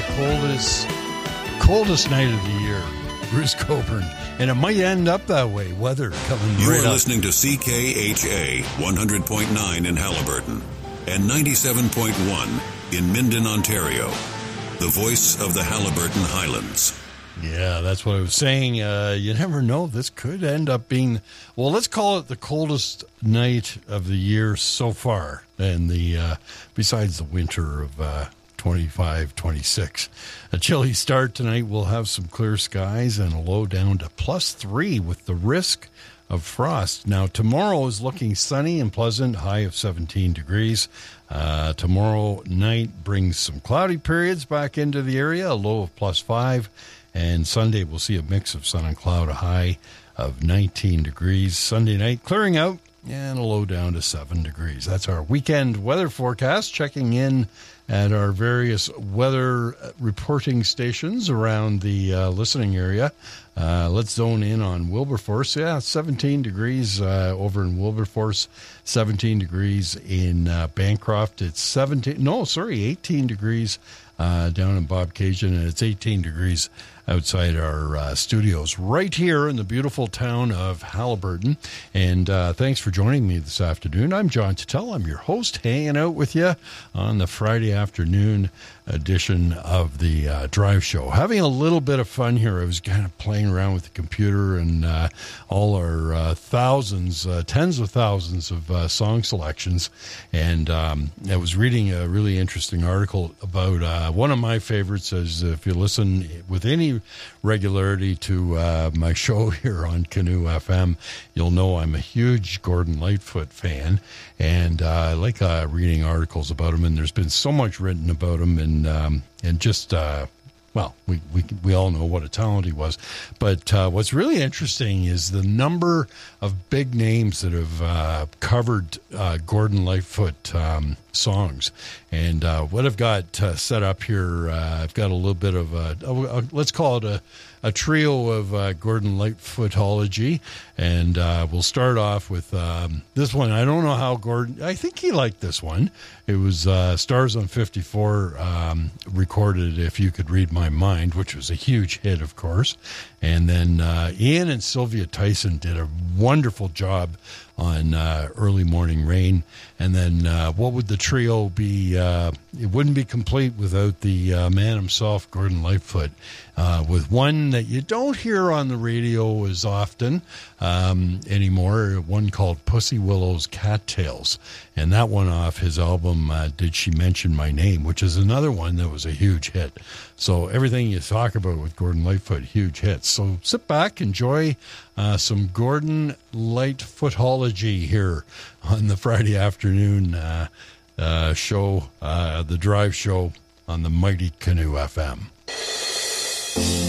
coldest night of the year, Bruce Cockburn, and it might end up that way. Weather coming you right up. You are listening to CKHA 100.9 in Haliburton and 97.1 in Minden, Ontario, the voice of the Haliburton Highlands. Yeah, that's what I was saying. You never know. This could end up being, well, let's call it the coldest night of the year so far, and the besides the winter of 25, 26. A chilly start tonight. We'll have some clear skies and a low down to +3 with the risk of frost. Now, tomorrow is looking sunny and pleasant, high of 17 degrees. Tomorrow night brings some cloudy periods back into the area, a low of +5. And Sunday, we'll see a mix of sun and cloud, a high of 19 degrees. Sunday night, clearing out and a low down to 7 degrees. That's our weekend weather forecast. Checking in at our various weather reporting stations around the listening area. Let's zone in on Wilberforce. Yeah, 17 degrees over in Wilberforce, 17 degrees in Bancroft. It's 18 degrees down in Bob Cajun, and it's 18 degrees outside our studios right here in the beautiful town of Haliburton. And thanks for joining me this afternoon. I'm John Tuttle. I'm your host, hanging out with you on the Friday afternoon edition of the Drive Show. Having a little bit of fun here. I was kind of playing around with the computer and all our tens of thousands of song selections. And I was reading a really interesting article about one of my favorites. As if you listen with any regularity to my show here on Canoe FM, you'll know I'm a huge Gordon Lightfoot fan, and I like reading articles about him, and there's been so much written about him, and just well, we all know what a talent he was. But what's really interesting is the number of big names that have covered Gordon Lightfoot songs. And what I've got set up here, I've got a little bit of let's call it a trio of Gordon Lightfootology. And we'll start off with this one. I don't know how Gordon, I think he liked this one. It was Stars on 54 recorded If You Could Read My Mind, which was a huge hit, of course. And then Ian and Sylvia Tyson did a wonderful job on Early Morning Rain. And then what would the trio be? It wouldn't be complete without the man himself, Gordon Lightfoot, with one that you don't hear on the radio as often anymore, one called Pussy Willow's Cattails. And that one off his album, Did She Mention My Name, which is another one that was a huge hit. So everything you talk about with Gordon Lightfoot, huge hits. So sit back, enjoy some Gordon Lightfootology here on the Friday afternoon show, the Drive Show on the mighty Canoe FM.